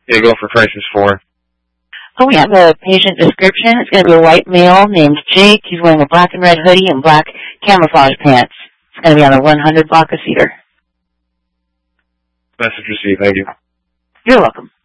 Yeah, go for prices for. Oh, we have a patient description. It's going to be a white male named Jake. He's wearing a black and red hoodie and black camouflage pants. It's going to be on a 100 block of cedar. Message received. Thank you. You're welcome.